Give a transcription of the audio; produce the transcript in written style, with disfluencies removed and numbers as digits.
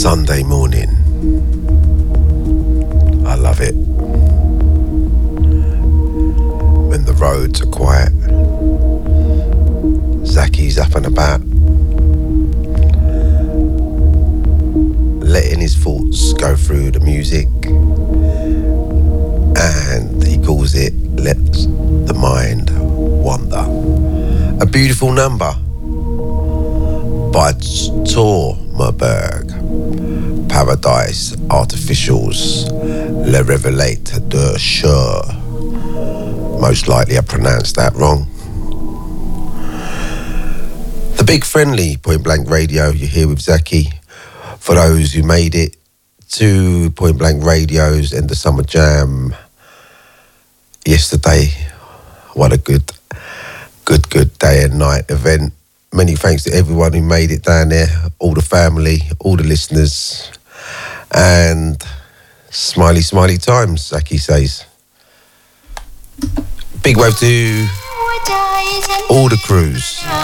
Sunday morning. I love it. When the roads are quiet. Zacky's up and about. Letting his thoughts go through the music. And he calls it Let the Mind Wander. A beautiful number by Tormerberg. Paradise Artificials, Le Revelate de Chur. Most likely I pronounced that wrong. The Big Friendly, Point Blank Radio, you're here with Zaki. For those who made it to Point Blank Radio's End of Summer Jam yesterday, what a good day and night event. Many thanks to everyone who made it down there, all the family, all the listeners, and smiley times, Zaki says. Big wave to all the crews.